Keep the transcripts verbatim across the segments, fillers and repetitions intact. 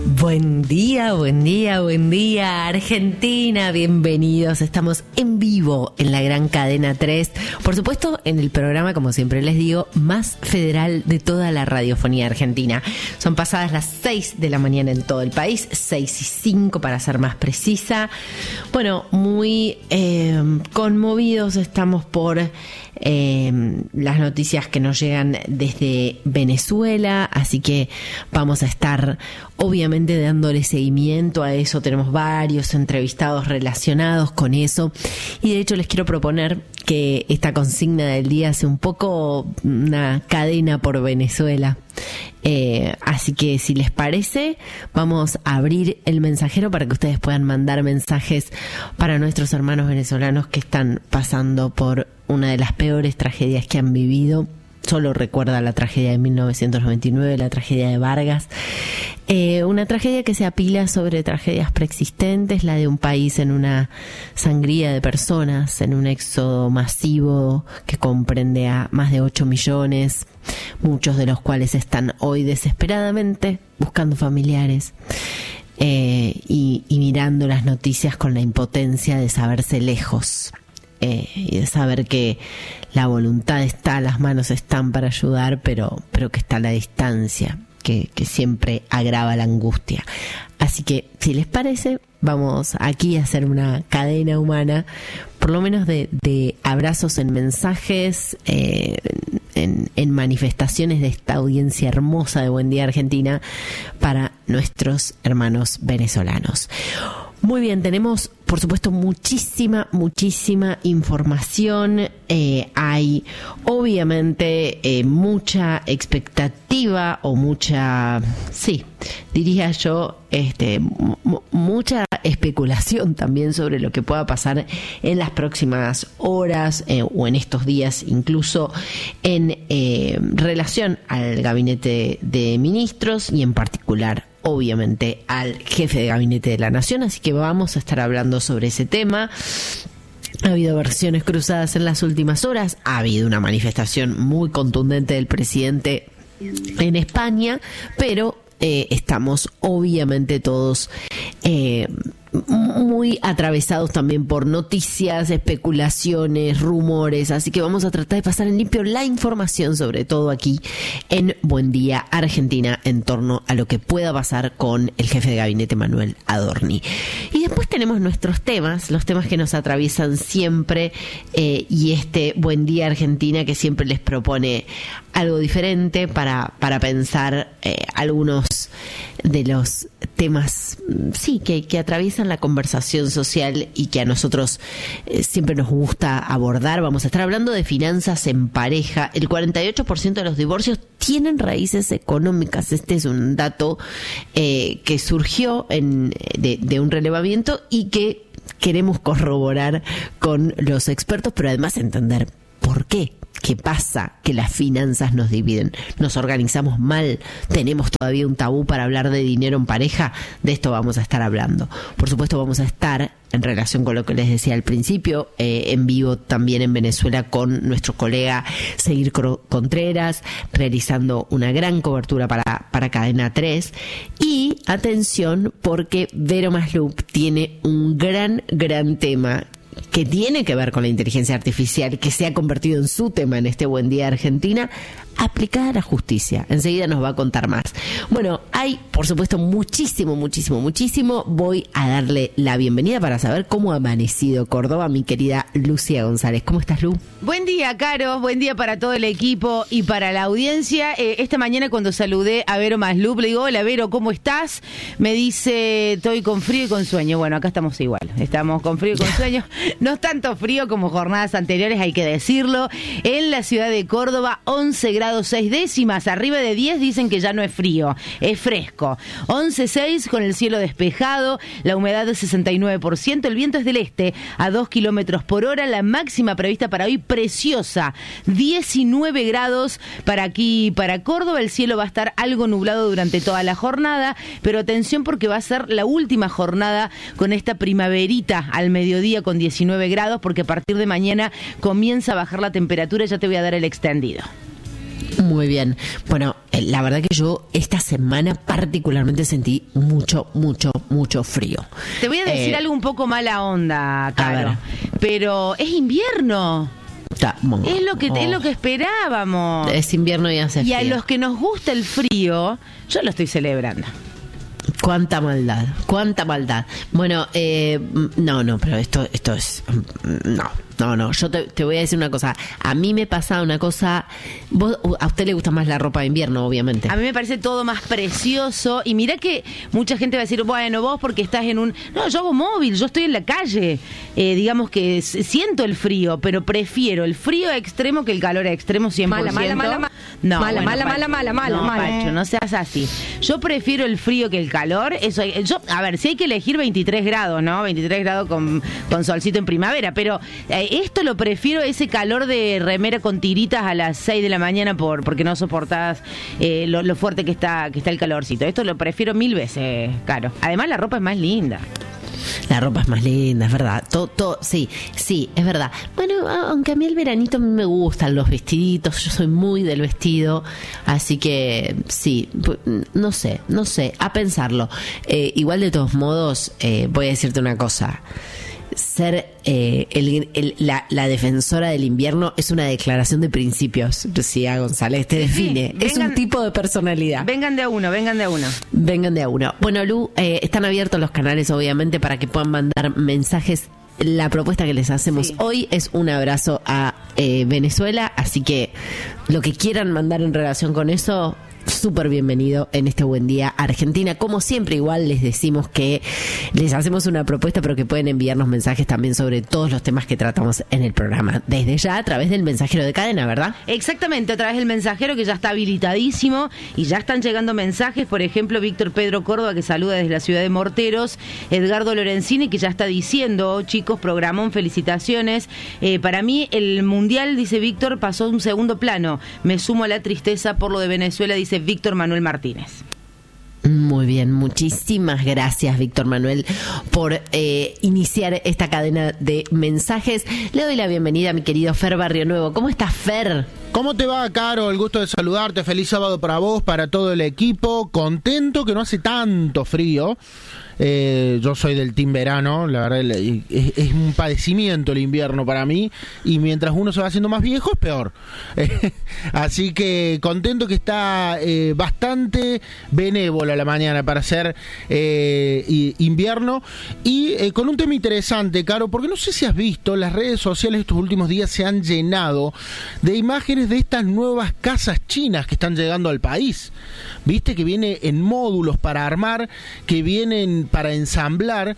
Buen día, buen día, buen día, Argentina, bienvenidos. Estamos en vivo en la gran cadena tres, por supuesto en el programa, como siempre les digo, más federal de toda la radiofonía argentina. Son pasadas las seis de la mañana en todo el país, seis y cinco para ser más precisa. Bueno, muy eh, conmovidos estamos por eh, las noticias que nos llegan desde Venezuela, así que vamos a estar obviamente dándole seguimiento a eso. Tenemos varios entrevistados relacionados con eso y de hecho les quiero proponer que esta consigna del día sea un poco una cadena por Venezuela. Eh, así que si les parece, vamos a abrir el mensajero para que ustedes puedan mandar mensajes para nuestros hermanos venezolanos que están pasando por una de las peores tragedias que han vivido. Solo recuerda la tragedia de mil novecientos noventa y nueve, la tragedia de Vargas. Eh, una tragedia que se apila sobre tragedias preexistentes, la de un país en una sangría de personas, en un éxodo masivo que comprende a más de ocho millones, muchos de los cuales están hoy desesperadamente buscando familiares eh, y, y mirando las noticias con la impotencia de saberse lejos. Eh, y de saber que la voluntad está, las manos están para ayudar, pero, pero que está a la distancia, que, que siempre agrava la angustia. Así que, si les parece, vamos aquí a hacer una cadena humana, por lo menos de, de abrazos en mensajes, eh, en, en manifestaciones de esta audiencia hermosa de Buen Día Argentina para nuestros hermanos venezolanos. Muy bien, tenemos por supuesto muchísima, muchísima información. Eh, hay obviamente eh, mucha expectativa o mucha, sí, diría yo, este, m- mucha especulación también sobre lo que pueda pasar en las próximas horas eh, o en estos días, incluso en eh, relación al gabinete de ministros y en particular obviamente al jefe de gabinete de la nación, así que vamos a estar hablando sobre ese tema. Ha habido versiones cruzadas en las últimas horas, ha habido una manifestación muy contundente del presidente en España, pero eh, estamos obviamente todos eh, muy atravesados también por noticias, especulaciones, rumores, así que vamos a tratar de pasar en limpio la información, sobre todo aquí en Buen Día Argentina, en torno a lo que pueda pasar con el jefe de gabinete Manuel Adorni. Y después tenemos nuestros temas, los temas que nos atraviesan siempre, eh, y este Buen Día Argentina que siempre les propone algo diferente para, para pensar eh, algunos de los temas, sí, que, que atraviesan la conversación social y que a nosotros eh, siempre nos gusta abordar. Vamos a estar hablando de finanzas en pareja. El cuarenta y ocho por ciento de los divorcios tienen raíces económicas. Este es un dato eh, que surgió en, de, de un relevamiento y que queremos corroborar con los expertos, pero además entender por qué. ¿Qué pasa? Que las finanzas nos dividen. ¿Nos organizamos mal? ¿Tenemos todavía un tabú para hablar de dinero en pareja? De esto vamos a estar hablando. Por supuesto vamos a estar, en relación con lo que les decía al principio, eh, en vivo también en Venezuela con nuestro colega Seguir Contreras, realizando una gran cobertura para, para Cadena tres. Y atención, porque Vero Maslup tiene un gran, gran tema que tiene que ver con la inteligencia artificial, que se ha convertido en su tema en este Buen Día Argentina, aplicada a la justicia. Enseguida nos va a contar más. Bueno, hay, por supuesto, muchísimo, muchísimo, muchísimo. Voy a darle la bienvenida para saber cómo ha amanecido Córdoba, mi querida Lucía González. ¿Cómo estás, Lu? Buen día, Caro. Buen día para todo el equipo y para la audiencia. Eh, esta mañana cuando saludé a Vero Maslup, le digo, hola, Vero, ¿cómo estás? Me dice, estoy con frío y con sueño. Bueno, acá estamos igual. Estamos con frío y con sueño. No es tanto frío como jornadas anteriores, hay que decirlo. En la ciudad de Córdoba, once grados seis décimas. Arriba de diez dicen que ya no es frío, es fresco. once seis con el cielo despejado, la humedad de sesenta y nueve por ciento, el viento es del este a dos kilómetros por hora. La máxima prevista para hoy, preciosa, diecinueve grados para aquí, para Córdoba. El cielo va a estar algo nublado durante toda la jornada, pero atención porque va a ser la última jornada con esta primaverita al mediodía con diecinueve grados, porque a partir de mañana comienza a bajar la temperatura. Ya te voy a dar el extendido. Muy bien. Bueno, eh, la verdad que yo esta semana particularmente sentí mucho, mucho, mucho frío. Te voy a decir Eh, algo un poco mala onda, Caro, ver. pero es invierno. Está, bueno, Es lo que oh, es lo que esperábamos. es invierno y hace Y a frío. los que nos gusta el frío, yo lo estoy celebrando. Cuánta maldad, cuánta maldad. Bueno, eh, no, no, pero esto, esto es, no, no, no. Yo te, te voy a decir una cosa. A mí me pasa una cosa. Vos, a usted le gusta más la ropa de invierno, obviamente. A mí me parece todo más precioso. Y mirá que mucha gente va a decir, bueno, vos porque estás en un... No, yo hago móvil, yo estoy en la calle. Eh, digamos que s- siento el frío, pero prefiero el frío extremo que el calor extremo cien por ciento. Mala, mala, mala, mala. No, Mala, bueno, mala, Pacho, mala, mala, mala, no, mala. Pacho, no seas así. Yo prefiero el frío que el calor. Eso, yo, a ver, si hay que elegir veintitrés grados, ¿no? veintitrés grados con, con solcito en primavera, pero eh, esto lo prefiero, ese calor de remera con tiritas a las seis de la mañana por porque no soportás eh, lo, lo fuerte que está que está el calorcito. Esto lo prefiero mil veces, Caro. Además la ropa es más linda. La ropa es más linda, es verdad. Todo, todo, sí, sí, es verdad. Bueno, a- aunque a mí el veranito a mí me gustan los vestiditos, yo soy muy del vestido, así que sí, pu- no sé, no sé, a pensarlo. Eh, igual de todos modos, eh, voy a decirte una cosa. Ser eh, el- el- la, la defensora del invierno es una declaración de principios, Lucía González, te define. Es vengan- un tipo de personalidad. Vengan de a uno, vengan de a uno. Vengan de a uno. Bueno, Lu, eh, están abiertos los canales, obviamente, para que puedan mandar mensajes. La propuesta que les hacemos Sí. hoy es un abrazo a eh, Venezuela, así que lo que quieran mandar en relación con eso, súper bienvenido en este Buen Día Argentina. Como siempre, igual les decimos que les hacemos una propuesta, pero que pueden enviarnos mensajes también sobre todos los temas que tratamos en el programa. Desde ya, a través del mensajero de cadena, ¿verdad? Exactamente, a través del mensajero que ya está habilitadísimo y ya están llegando mensajes, por ejemplo, Víctor Pedro Córdoba que saluda desde la ciudad de Morteros, Edgardo Lorenzini que ya está diciendo, chicos, programón, felicitaciones. Eh, para mí el Mundial, dice Víctor, pasó a un segundo plano. Me sumo a la tristeza por lo de Venezuela, dice Víctor Manuel Martínez. Muy bien, muchísimas gracias, Víctor Manuel, por eh, iniciar esta cadena de mensajes. Le doy la bienvenida a mi querido Fer Barrio Nuevo. ¿Cómo estás, Fer? ¿Cómo te va, Caro? El gusto de saludarte. Feliz sábado para vos, para todo el equipo. Contento que no hace tanto frío. Eh, yo soy del team verano, la verdad es, es un padecimiento el invierno para mí, y mientras uno se va haciendo más viejo es peor. Eh, así que contento que está eh, bastante benévolo la mañana para ser eh, y- invierno, y eh, con un tema interesante, Caro, porque no sé si has visto, las redes sociales estos últimos días se han llenado de imágenes de estas nuevas casas chinas que están llegando al país. Viste que viene en módulos para armar, que vienen para ensamblar,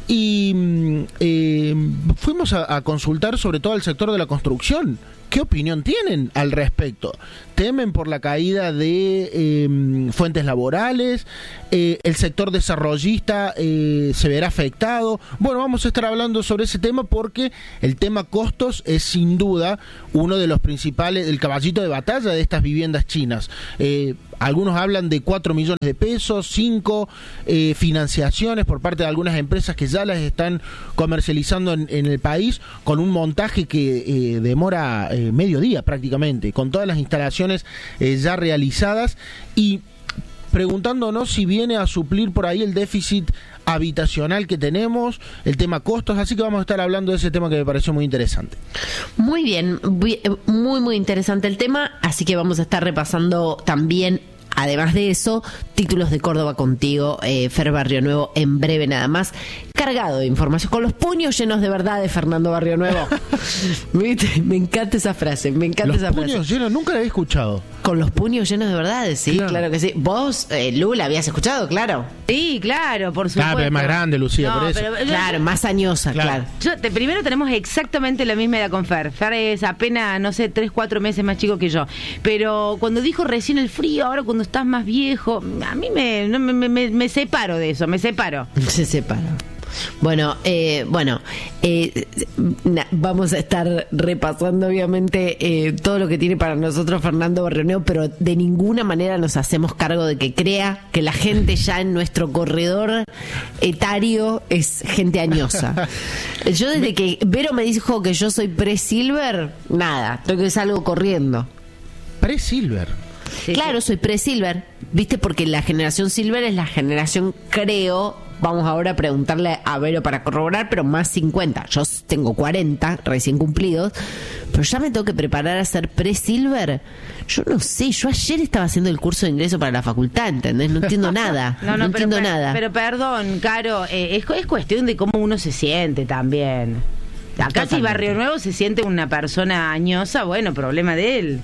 y mm, eh, fuimos a, a consultar sobre todo al sector de la construcción. ¿Qué opinión tienen al respecto? ¿Temen por la caída de eh, fuentes laborales? Eh, ¿El sector desarrollista eh, se verá afectado? Bueno, vamos a estar hablando sobre ese tema porque el tema costos es sin duda uno de los principales, el caballito de batalla de estas viviendas chinas. Eh, algunos hablan de cuatro millones de pesos, cinco eh, financiaciones por parte de algunas empresas que ya las están comercializando en, en el país, con un montaje que eh, demora eh, medio día prácticamente, con todas las instalaciones eh, ya realizadas, y preguntándonos si viene a suplir por ahí el déficit habitacional que tenemos, el tema costos. Así que vamos a estar hablando de ese tema que me pareció muy interesante. Muy bien, muy, muy, muy interesante el tema, así que vamos a estar repasando también, además de eso, títulos de Córdoba contigo, eh, Fer Barrio Nuevo, en breve nada más, cargado de información, con los puños llenos de verdad de Fernando Barrio Nuevo. ¿Viste? Me encanta esa frase, me encanta Los esa puños frase. llenos, nunca la he escuchado. Con los puños llenos de verdades, sí, claro, Claro. que sí. Vos, eh, Lu, la habías escuchado, claro. Sí, claro, por supuesto. Claro, pero es más grande, Lucía, No, por eso. pero yo- Claro, más añosa, Claro. claro. Yo, te- primero tenemos exactamente la misma edad con Fer. Fer es apenas, no sé, tres, cuatro meses más chico que yo. Pero cuando dijo recién el frío, ahora cuando estás más viejo, a mí me, no, me, me, me separo de eso, me separo. Se separan. Bueno, eh, bueno, eh, na- vamos a estar repasando obviamente eh, todo lo que tiene para nosotros Fernando Barrioneo, pero de ninguna manera nos hacemos cargo de que crea que la gente ya en nuestro corredor etario es gente añosa. Yo desde que Vero me dijo que yo soy pre-silver, nada, tengo que salgo corriendo. Pre-Silver. Sí, claro, sí. soy pre-silver, ¿viste? Porque la generación silver es la generación, creo, vamos ahora a preguntarle a Vero para corroborar, pero más cincuenta. Yo tengo cuarenta recién cumplidos, pero ya me tengo que preparar a ser pre-silver. Yo no sé, yo ayer estaba haciendo el curso de ingreso para la facultad, ¿entendés? No entiendo nada, no, No, no, pero, entiendo per- nada. Pero perdón, Caro, eh, es, es cuestión de cómo uno se siente también. Acá Totalmente. si Barrio Nuevo se siente una persona añosa, bueno, problema de él.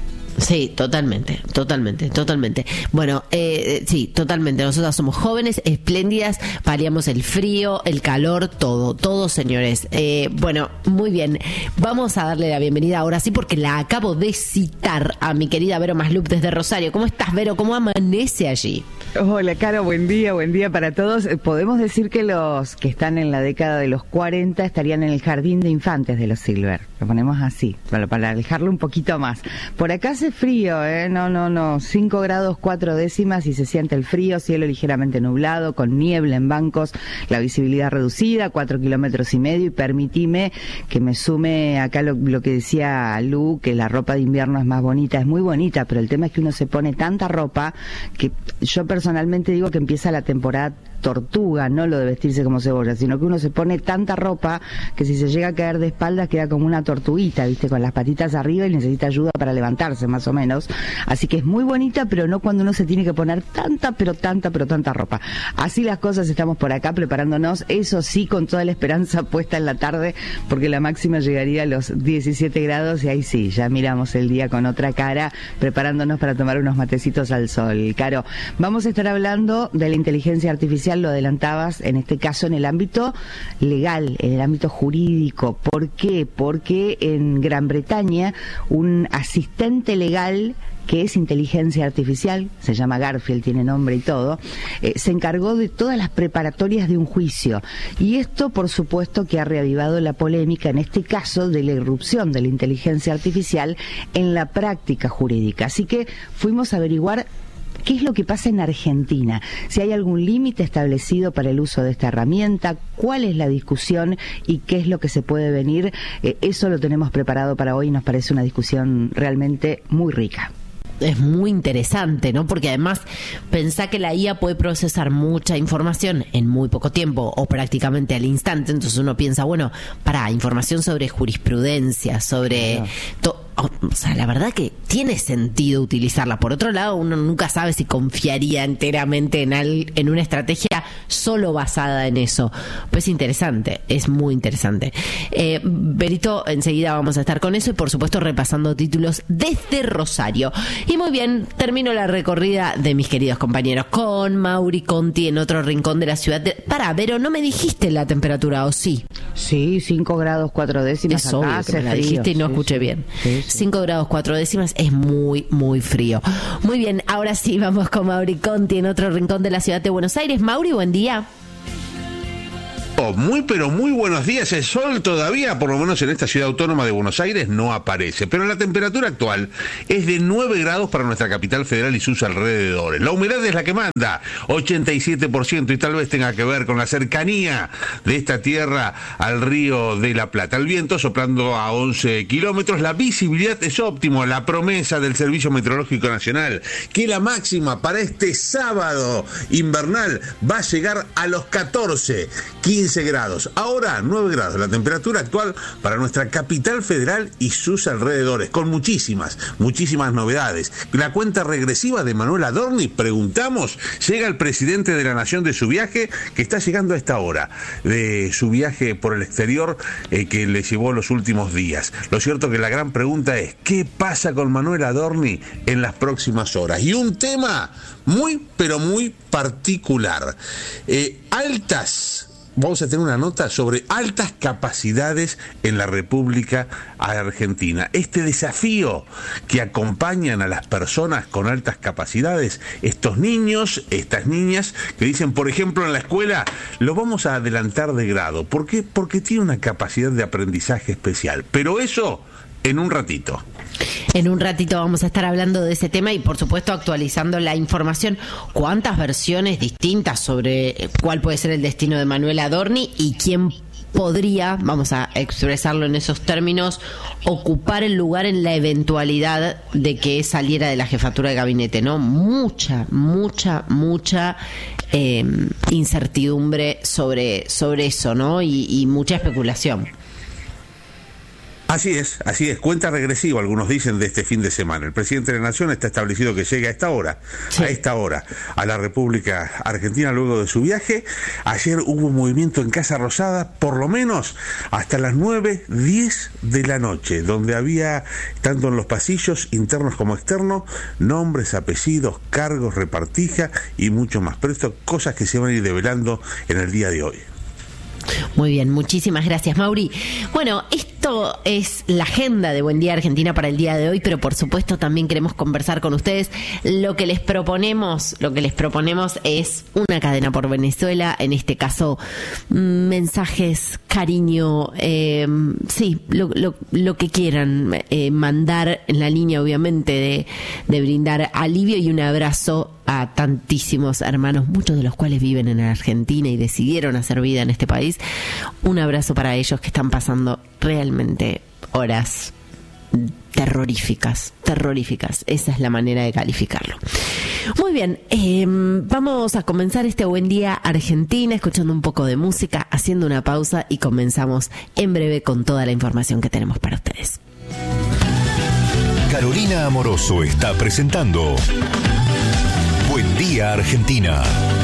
Sí, totalmente, totalmente, totalmente. Bueno, eh, sí, totalmente. Nosotras somos jóvenes, espléndidas, paliamos el frío, el calor, todo, todo, señores. Eh, bueno, muy bien. Vamos a darle la bienvenida ahora sí, porque la acabo de citar a mi querida Vero Maslup desde Rosario. ¿Cómo estás, Vero? ¿Cómo amanece allí? Hola, Caro, buen día, buen día para todos. Eh, Podemos decir que los que están en la década de los cuarenta estarían en el jardín de infantes de los Silver. Lo ponemos así, para, para alejarlo un poquito más. Por acá hace frío, ¿eh? No, no, no. cinco grados cuatro décimas y se siente el frío, cielo ligeramente nublado, con niebla en bancos, la visibilidad reducida, cuatro kilómetros y medio. Y permitime que me sume acá lo, lo que decía Lu, que la ropa de invierno es más bonita. Es muy bonita, pero el tema es que uno se pone tanta ropa que yo personalmente digo que empieza la temporada tortuga, no lo de vestirse como cebolla, sino que uno se pone tanta ropa que si se llega a caer de espaldas queda como una tortuguita, viste, con las patitas arriba y necesita ayuda para levantarse más o menos. Así que es muy bonita, pero no cuando uno se tiene que poner tanta, pero tanta, pero tanta ropa. Así las cosas, estamos por acá preparándonos, eso sí, con toda la esperanza puesta en la tarde, porque la máxima llegaría a los diecisiete grados y ahí sí, ya miramos el día con otra cara, preparándonos para tomar unos matecitos al sol. Caro, vamos a estar hablando de la inteligencia artificial, lo adelantabas, en este caso en el ámbito legal, en el ámbito jurídico. ¿Por qué? Porque en Gran Bretaña un asistente legal que es inteligencia artificial, se llama Garfield, tiene nombre y todo, eh, se encargó de todas las preparatorias de un juicio. Y esto, por supuesto, que ha reavivado la polémica, en este caso, de la irrupción de la inteligencia artificial en la práctica jurídica. Así que fuimos a averiguar ¿qué es lo que pasa en Argentina? Si hay algún límite establecido para el uso de esta herramienta, cuál es la discusión y qué es lo que se puede venir. Eh, eso lo tenemos preparado para hoy y nos parece una discusión realmente muy rica. Es muy interesante, ¿no? Porque además pensá que la I A puede procesar mucha información en muy poco tiempo o prácticamente al instante. Entonces uno piensa, bueno, para información sobre jurisprudencia, sobre... Claro. To- o sea, la verdad que tiene sentido utilizarla. Por otro lado, uno nunca sabe si confiaría enteramente en, al, en una estrategia solo basada en eso. Pues es interesante, es muy interesante. Eh, Berito, enseguida vamos a estar con eso y por supuesto repasando títulos desde Rosario. Y muy bien, termino la recorrida de mis queridos compañeros con Mauri Conti en otro rincón de la ciudad. De... Pará, Vero, ¿no me dijiste la temperatura o sí? Sí, cinco grados cuatro décimas. Es acá obvio que hace me la frío. dijiste y no Sí, escuché sí. bien. Sí, sí. cinco grados cuatro décimas es muy, muy frío. Muy bien, ahora sí vamos con Mauri Conti en otro rincón de la ciudad de Buenos Aires. Mauri, buen día. Oh, muy pero muy buenos días. El sol todavía, por lo menos en esta ciudad autónoma de Buenos Aires, no aparece, pero la temperatura actual es de nueve grados para nuestra capital federal y sus alrededores. La humedad es la que manda, ochenta y siete por ciento, y tal vez tenga que ver con la cercanía de esta tierra al río de la Plata. El viento soplando a once kilómetros, la visibilidad es óptima, la promesa del Servicio Meteorológico Nacional, que la máxima para este sábado invernal va a llegar a los catorce, quince grados. Ahora nueve grados, la temperatura actual para nuestra capital federal y sus alrededores, con muchísimas, muchísimas novedades. La cuenta regresiva de Manuel Adorni, preguntamos, llega el presidente de la Nación de su viaje, que está llegando a esta hora, de su viaje por el exterior eh, que le llevó los últimos días. Lo cierto que la gran pregunta es, ¿qué pasa con Manuel Adorni en las próximas horas? Y un tema muy, pero muy particular. Eh, altas... Vamos a tener una nota sobre altas capacidades en la República Argentina. Este desafío que acompañan a las personas con altas capacidades, estos niños, estas niñas, que dicen, por ejemplo, en la escuela, lo vamos a adelantar de grado. ¿Por qué? Porque tiene una capacidad de aprendizaje especial. Pero eso en un ratito. En un ratito vamos a estar hablando de ese tema y por supuesto actualizando la información. ¿Cuántas versiones distintas sobre cuál puede ser el destino de Manuel Adorni y quién podría, vamos a expresarlo en esos términos, ocupar el lugar en la eventualidad de que saliera de la jefatura de gabinete, ¿no? Mucha, mucha, mucha eh, incertidumbre sobre, sobre eso, ¿no? Y, y mucha especulación. Así es, así es, cuenta regresiva, algunos dicen, de este fin de semana. El presidente de la Nación está establecido que llegue a esta hora, sí. a esta hora, a la República Argentina luego de su viaje. Ayer hubo movimiento en Casa Rosada, por lo menos hasta las nueve, diez de la noche, donde había, tanto en los pasillos, internos como externos, nombres, apellidos, cargos, repartija y mucho más. Pero esto, cosas que se van a ir develando en el día de hoy. Muy bien, muchísimas gracias, Mauri. Bueno, esto es la agenda de Buen Día Argentina para el día de hoy, pero por supuesto también queremos conversar con ustedes. Lo que les proponemos, lo que les proponemos es una cadena por Venezuela, en este caso mensajes, cariño, eh, sí, lo, lo, lo que quieran eh, mandar en la línea, obviamente, de, de brindar alivio y un abrazo a tantísimos hermanos, muchos de los cuales viven en Argentina y decidieron hacer vida en este país. Un abrazo para ellos que están pasando realmente horas terroríficas, terroríficas. Esa es la manera de calificarlo. Muy bien, eh, vamos a comenzar este Buen Día Argentina escuchando un poco de música, haciendo una pausa y comenzamos en breve con toda la información que tenemos para ustedes. Carolina Amoroso está presentando Buen Día Argentina.